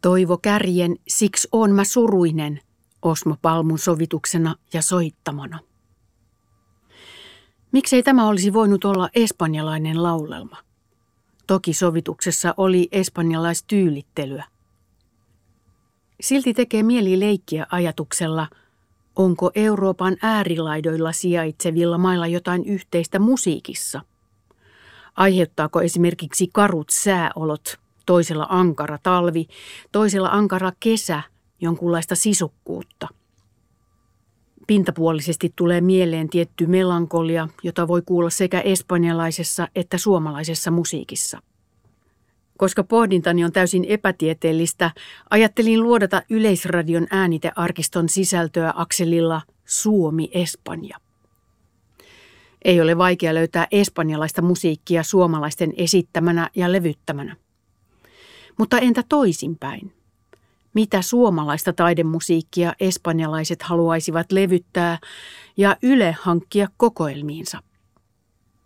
Toivo Kärjen Siksi oon mä suruinen Osmo Palmun sovituksena ja soittamana. Miksei tämä olisi voinut olla espanjalainen laulelma? Toki sovituksessa oli espanjalaistyyllittelyä. Silti tekee mieli leikkiä ajatuksella, onko Euroopan äärilaidoilla sijaitsevilla mailla jotain yhteistä musiikissa? Aiheuttaako esimerkiksi karut sääolot, toisella ankara talvi, toisella ankara kesä, jonkunlaista sisukkuutta? Pintapuolisesti tulee mieleen tietty melankolia, jota voi kuulla sekä espanjalaisessa että suomalaisessa musiikissa. Koska pohdintani on täysin epätieteellistä, ajattelin luodata Yleisradion äänitearkiston sisältöä akselilla Suomi-Espanja. Ei ole vaikea löytää espanjalaista musiikkia suomalaisten esittämänä ja levyttämänä. Mutta entä toisinpäin? Mitä suomalaista taidemusiikkia espanjalaiset haluaisivat levyttää ja Yle hankkia kokoelmiinsa?